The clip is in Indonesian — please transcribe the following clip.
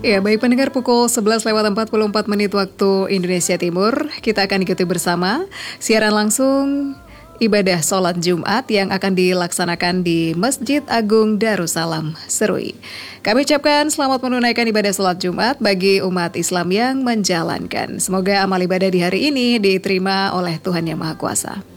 Ya, baik pendengar, pukul 11:44 waktu Indonesia Timur, kita akan ikuti bersama siaran langsung ibadah sholat Jumat yang akan dilaksanakan di Masjid Agung Darussalam Serui. Kami ucapkan selamat menunaikan ibadah sholat Jumat bagi umat Islam yang menjalankan. Semoga amal ibadah di hari ini diterima oleh Tuhan Yang Maha Kuasa.